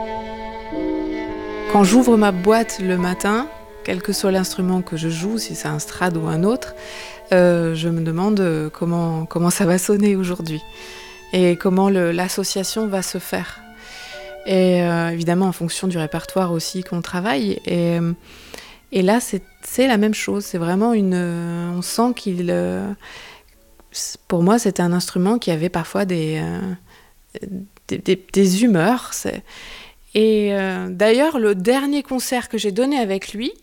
Quand j'ouvre ma boîte le matin, quel que soit l'instrument que je joue, si c'est un strad ou un autre, je me demande comment ça va sonner aujourd'hui et comment l'association va se faire. Et évidemment en fonction du répertoire aussi qu'on travaille. Et là, c'est la même chose. C'est vraiment on sent qu'il... pour moi, c'était un instrument qui avait parfois des humeurs. Et d'ailleurs, le dernier concert que j'ai donné avec lui,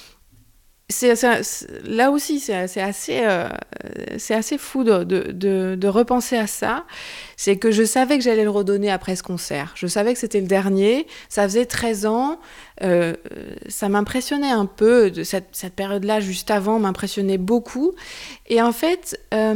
là aussi, c'est assez fou de repenser à ça. C'est que je savais que j'allais le redonner après ce concert. Je savais que c'était le dernier. Ça faisait 13 ans. Ça m'impressionnait un peu. Cette période-là, juste avant, m'impressionnait beaucoup. Et en fait,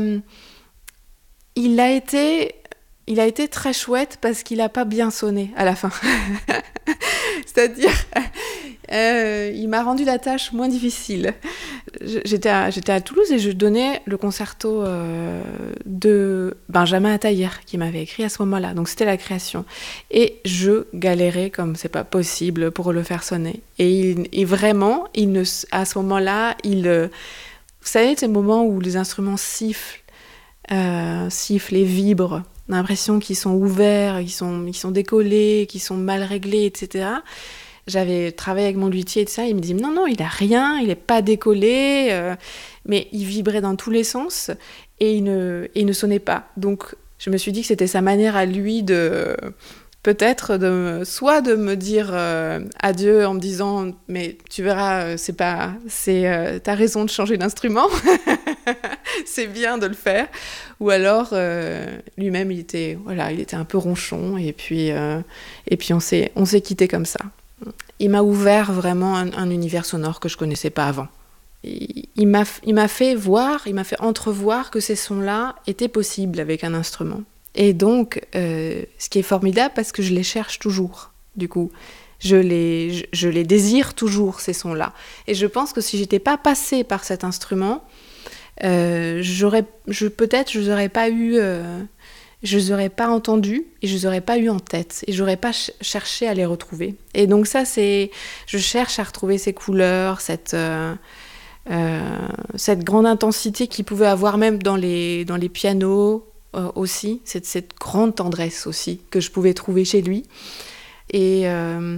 il a été très chouette parce qu'il n'a pas bien sonné à la fin. C'est-à-dire, il m'a rendu la tâche moins difficile. J'étais à Toulouse et je donnais le concerto de Benjamin Ataïr qui m'avait écrit à ce moment-là. Donc c'était la création. Et je galérais comme c'est pas possible pour le faire sonner. Et vraiment, à ce moment-là, vous savez, ces moments où les instruments sifflent et vibrent. On a l'impression qu'ils sont ouverts, qu'ils sont décollés, qu'ils sont mal réglés, etc. J'avais travaillé avec mon luthier et tout ça, il me dit non, il a rien, il est pas décollé, mais il vibrait dans tous les sens et il ne sonnait pas. Donc je me suis dit que c'était sa manière à lui peut-être soit de me dire adieu en me disant mais tu verras, t'as raison de changer d'instrument, c'est bien de le faire, ou alors lui-même il était un peu ronchon et puis on s'est quitté comme ça. Il m'a ouvert vraiment un univers sonore que je connaissais pas avant. Il m'a fait entrevoir que ces sons-là étaient possibles avec un instrument. Et donc, ce qui est formidable, parce que je les cherche toujours, du coup. Je les désire toujours, ces sons-là. Et je pense que si j'étais pas passée par cet instrument, je les aurais pas eu... je les aurais pas entendus et je les aurais pas eu en tête et j'aurais pas cherché à les retrouver. Et donc ça, je cherche à retrouver ces couleurs, cette grande intensité qu'il pouvait avoir même dans les pianos aussi, cette grande tendresse aussi que je pouvais trouver chez lui. Et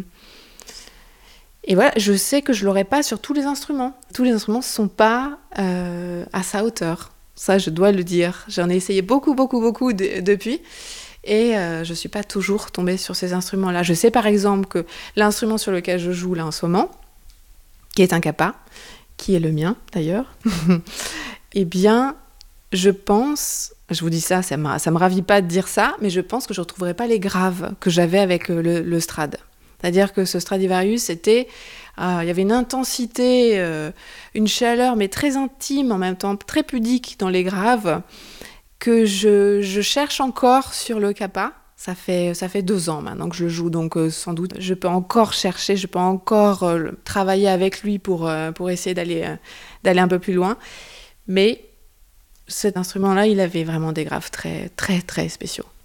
voilà, je sais que je l'aurais pas sur tous les instruments. Tous les instruments ne sont pas à sa hauteur. Ça, je dois le dire. J'en ai essayé beaucoup depuis. Et je ne suis pas toujours tombée sur ces instruments-là. Je sais par exemple que l'instrument sur lequel je joue là en ce moment, qui est un kappa, qui est le mien d'ailleurs, eh bien, je pense, je vous dis ça me ravit pas de dire ça, mais je pense que je ne retrouverai pas les graves que j'avais avec le Strad. C'est-à-dire que ce Stradivarius, il y avait une intensité, une chaleur, mais très intime, en même temps très pudique dans les graves, que je cherche encore sur le kappa. Ça fait 2 ans maintenant que je le joue, donc sans doute je peux encore chercher, je peux encore travailler avec lui pour essayer d'aller un peu plus loin. Mais cet instrument-là, il avait vraiment des graves très, très, très spéciaux.